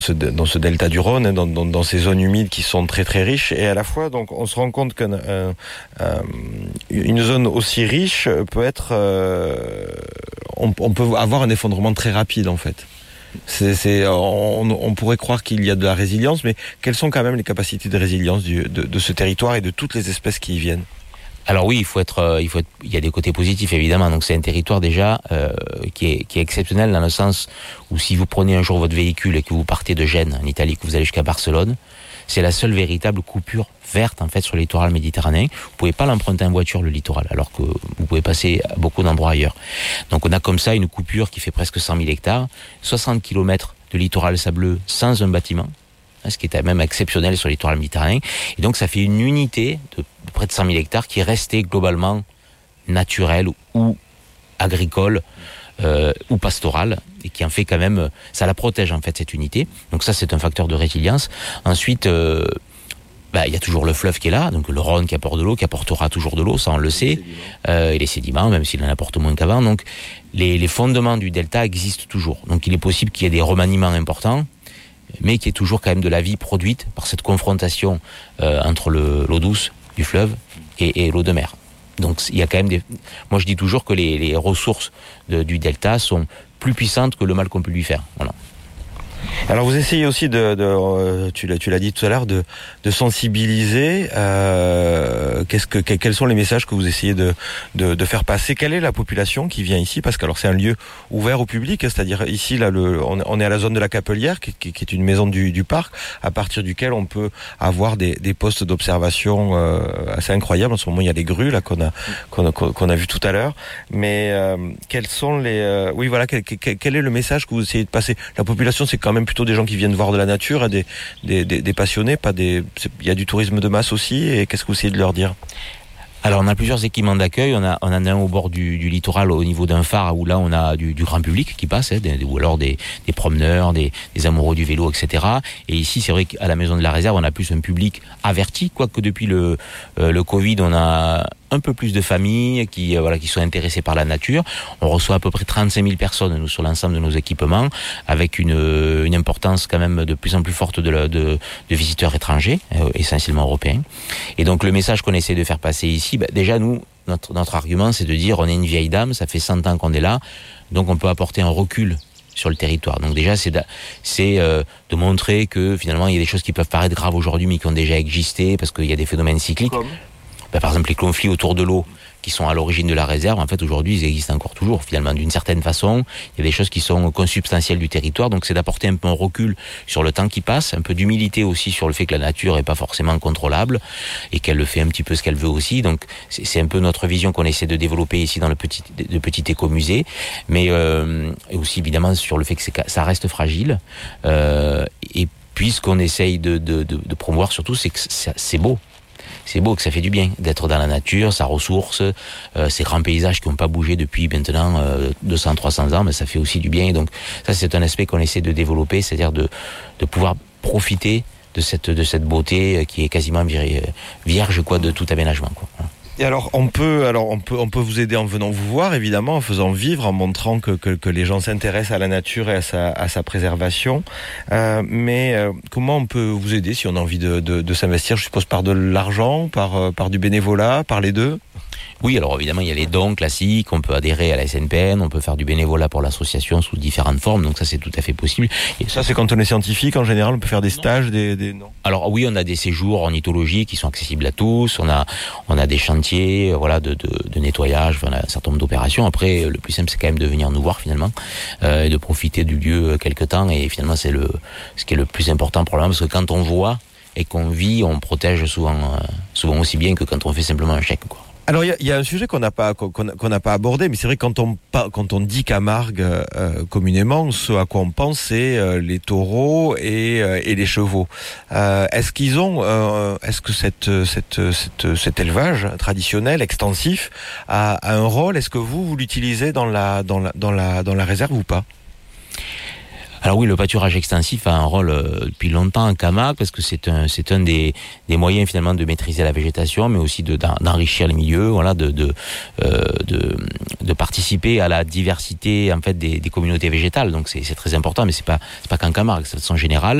dans ce delta du Rhône, hein, dans ces zones humides qui sont très très riches, et à la fois donc on se rend compte qu'une zone aussi riche peut être, on peut avoir un effondrement très rapide en fait. On pourrait croire qu'il y a de la résilience, mais quelles sont quand même les capacités de résilience de ce territoire et de toutes les espèces qui y viennent? Alors oui, il y a des côtés positifs évidemment. Donc c'est un territoire déjà qui est exceptionnel dans le sens où si vous prenez un jour votre véhicule et que vous partez de Gênes en Italie, que vous allez jusqu'à Barcelone, c'est la seule véritable coupure verte en fait sur le littoral méditerranéen. Vous pouvez pas l'emprunter en voiture le littoral, alors que vous pouvez passer à beaucoup d'endroits ailleurs. Donc on a comme ça une coupure qui fait presque 100 000 hectares, 60 km de littoral sableux sans un bâtiment, ce qui est même exceptionnel sur le littoral méditerranéen. Et donc ça fait une unité de près de 100 000 hectares qui est restée globalement naturelle ou agricole ou pastorale, et qui en fait quand même, ça la protège en fait cette unité. Donc ça c'est un facteur de résilience. Ensuite, il y a toujours le fleuve qui est là, donc le Rhône qui apporte de l'eau, qui apportera toujours de l'eau, ça on le sait, et les sédiments, même s'il en apporte moins qu'avant. Donc les fondements du delta existent toujours. Donc il est possible qu'il y ait des remaniements importants, mais qu'il y ait toujours quand même de la vie produite par cette confrontation entre l'eau douce du fleuve et l'eau de mer. Donc il y a quand même moi je dis toujours que les ressources du delta sont plus puissantes que le mal qu'on peut lui faire. Voilà. Alors vous essayez aussi tu l'as dit tout à l'heure, de sensibiliser. Quels sont les messages que vous essayez de faire passer? Quelle est la population qui vient ici? Parce que alors c'est un lieu ouvert au public, c'est-à-dire ici là on est à la zone de la Capelière qui est une maison du parc, à partir duquel on peut avoir des postes d'observation assez incroyables. En ce moment il y a les grues là qu'on a vu tout à l'heure. Mais quels sont les quel est le message que vous essayez de passer? La population, c'est quand même plutôt des gens qui viennent voir de la nature, des passionnés, il y a du tourisme de masse aussi, et qu'est-ce que vous essayez de leur dire? Alors on a plusieurs équipements d'accueil, on en a un au bord du littoral au niveau d'un phare où là on a du grand public qui passe, ou alors des promeneurs, des amoureux du vélo, etc. Et ici c'est vrai qu'à la maison de la réserve on a plus un public averti, quoique depuis le Covid on a un peu plus de familles qui sont intéressées par la nature. On reçoit à peu près 35 000 personnes nous sur l'ensemble de nos équipements, avec une importance quand même de plus en plus forte de visiteurs étrangers, essentiellement européens. Et donc le message qu'on essaie de faire passer ici, déjà nous, notre argument c'est de dire on est une vieille dame, ça fait 100 ans qu'on est là, donc on peut apporter un recul sur le territoire. Donc déjà c'est de montrer que finalement il y a des choses qui peuvent paraître graves aujourd'hui mais qui ont déjà existé parce qu'il y a des phénomènes cycliques. Par exemple les conflits autour de l'eau qui sont à l'origine de la réserve, en fait aujourd'hui ils existent encore toujours finalement d'une certaine façon. Il y a des choses qui sont consubstantielles du territoire, donc c'est d'apporter un peu un recul sur le temps qui passe, un peu d'humilité aussi sur le fait que la nature est pas forcément contrôlable et qu'elle fait un petit peu ce qu'elle veut aussi. Donc c'est un peu notre vision qu'on essaie de développer ici dans le petit écomusée, mais et aussi évidemment sur le fait que ça reste fragile, et puis ce qu'on essaye de promouvoir surtout c'est que c'est beau. C'est beau, que ça fait du bien d'être dans la nature, sa ressource, ces grands paysages qui n'ont pas bougé depuis maintenant 200-300 ans, mais ça fait aussi du bien. Et donc ça c'est un aspect qu'on essaie de développer, c'est-à-dire de pouvoir profiter de cette beauté qui est quasiment vierge de tout aménagement, quoi. Et alors on peut vous aider en venant vous voir, évidemment, en faisant vivre, en montrant que les gens s'intéressent à la nature et à sa préservation. Mais comment on peut vous aider si on a envie de s'investir? Je suppose par de l'argent, par du bénévolat, par les deux? Oui, alors évidemment, il y a les dons classiques, on peut adhérer à la SNPN, on peut faire du bénévolat pour l'association sous différentes formes, donc ça c'est tout à fait possible. Et ça c'est quand on est scientifique, en général, on peut faire des stages, non? Alors oui, on a des séjours ornithologiques qui sont accessibles à tous, on a des chantiers de nettoyage, un certain nombre d'opérations. Après, le plus simple c'est quand même de venir nous voir finalement, et de profiter du lieu quelque temps, et finalement c'est ce qui est le plus important probablement, parce que quand on voit et qu'on vit, on protège souvent aussi bien que quand on fait simplement un chèque, quoi. Alors il y a un sujet qu'on n'a pas abordé, mais c'est vrai que quand on dit Camargue communément, ce à quoi on pense c'est les taureaux et les chevaux. Est-ce que cet élevage traditionnel extensif a un rôle? Est-ce que vous l'utilisez dans la réserve ou pas? Alors oui, le pâturage extensif a un rôle depuis longtemps en Camargue parce que c'est un des moyens finalement de maîtriser la végétation, mais aussi d'enrichir les milieux, voilà, de participer à la diversité en fait des communautés végétales. Donc c'est très important, mais c'est pas qu'en Camargue, c'est de façon générale.